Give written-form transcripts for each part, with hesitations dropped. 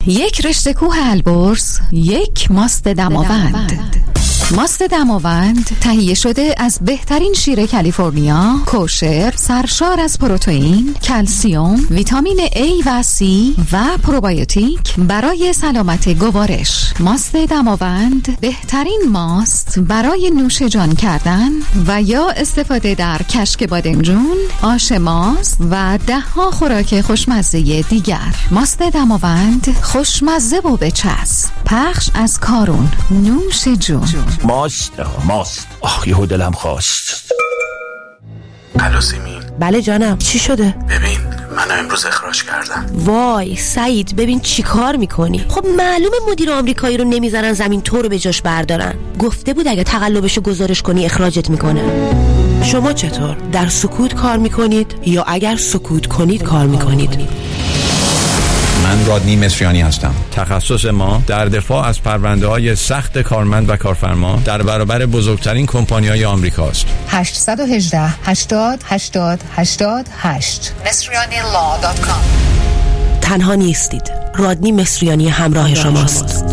یک رشته کوه البرز، یک ماست دماوند. ماست دماوند تهیه شده از بهترین شیر کالیفرنیا، کوشر، سرشار از پروتئین، کلسیم، ویتامین A و C و پروبیوتیک برای سلامت گوارش. ماست دماوند بهترین ماست برای نوش جان کردن و یا استفاده در کشک بادمجون، آش ماست و ده‌ها خوراک خوشمزه دیگر. ماست دماوند خوشمزه و بچسب. پخش از کارون. نوش جون. ماست. یهو دلم خواست. الو سیمین. بله جانم، چی شده؟ ببین منو امروز اخراج کردن. وای سعید، ببین چی کار میکنی؟ خب معلومه مدیر آمریکایی رو نمیذارن زمین تو رو به جاش بردارن. گفته بود اگه تقلبشو گزارش کنی اخراجت میکنه. شما چطور؟ در سکوت کار میکنید یا اگر سکوت کنید کار میکنید؟ من رادنی مصریانی هستم. تخصص ما در دفاع از پرونده‌های سخت کارمند و کارفرما در برابر بزرگترین کمپانی‌های آمریکاست. 818 80 80 88 مصریanilaw.com. تنها نیستید. رادنی مصریانی همراه شماست.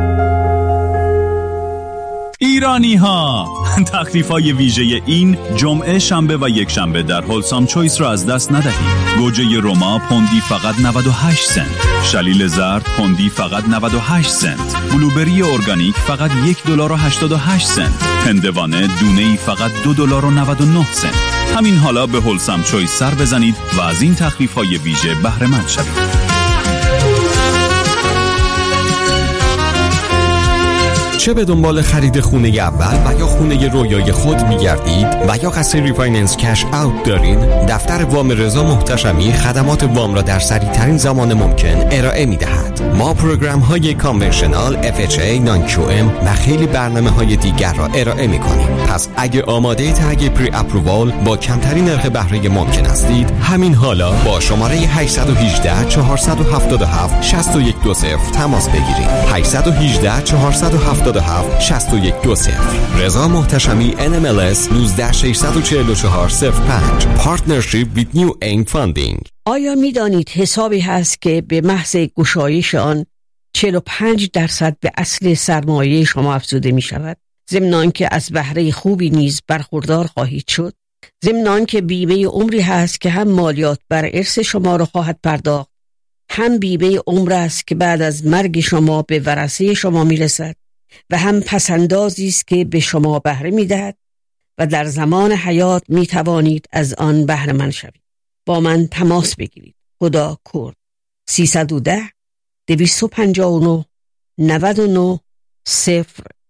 ایرانی ها، تخفیف های ویژه این جمعه، شنبه و یک شنبه در هولسام چویس را از دست ندهید. گوجه روما پوندی فقط 98 سنت، شلیل زرد پوندی فقط 98 سنت، بلوبری ارگانیک فقط $1.88 سنت، هندوانه دونه‌ای فقط $2.99 سنت. همین حالا به هولسام چویس سر بزنید و از این تخفیف های ویژه بهره مند شوید. چه به دنبال خرید خونه اول و یا خونه رویای خود می‌گردید و یا قصد ریفایننس کش اوت دارید، دفتر وام رضا محتشمی خدمات وام را در سریع‌ترین زمان ممکن ارائه می‌دهد. ما پروگرام‌های کانونشنال، FHA، نان QM و خیلی برنامه‌های دیگر را ارائه می‌کنیم. پس اگه آماده تگ پری اپرووال با کمترین نرخ بهره ممکن هستید، همین حالا با شماره 818 477 6120 تماس بگیرید. 818 477 6120. رضا محتشمی NMLS 1964405. Partnership with New Aim Funding. آیا می دانید حسابی هست که به محض گشایش آن 45% به اصل سرمایه شما افزوده می شود؟ ضمن آنکه از بهره خوبی نیز برخوردار خواهید شد. ضمن آنکه بیمه عمری هست که هم مالیات بر ارث شما را خواهد پرداخت، هم بیمه عمر است که بعد از مرگ شما به ورثه شما می رسد و هم پسندازی است که به شما بهره می‌دهد و در زمان حیات می‌توانید از آن بهره مند شوید. با من تماس بگیرید. خدا کرد. 310 259 99 00.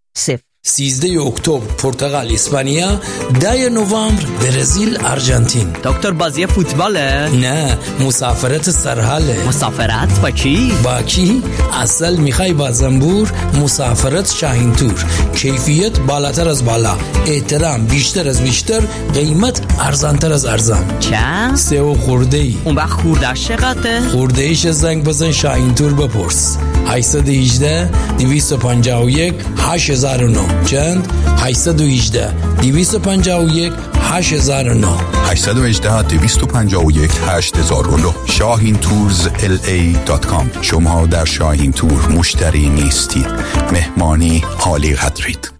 13 اکتبر پرتغال اسپانیا، 10 نوامبر برزیل آرژانتین. دکتر بازی فوتباله؟ نه، مسافرت سرحاله. مسافرت با کی؟ با کی؟ اصل میخوای با زنبور؟ مسافرت شاهین تور. کیفیت بالاتر از بالا، احترام بیشتر از بیشتر، قیمت ارزانتر از ارزان. چند؟ 3 خورده‌ای. اون وقت خورده‌اش چقدره؟ خورده‌ایش زنگ بزن شاهین تور بپرس. 818 251 8009. چند؟ 818 251 8009. 818 251 8009. ShahinToursLA.com. شما در شاهین تور مشتری نیستید، مهمانی عالی قدرید.